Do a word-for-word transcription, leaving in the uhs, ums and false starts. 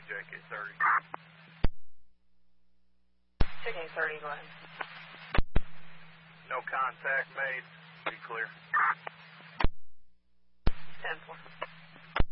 J K thirty. J K thirty, go ahead. No contact made. Be clear. ten four.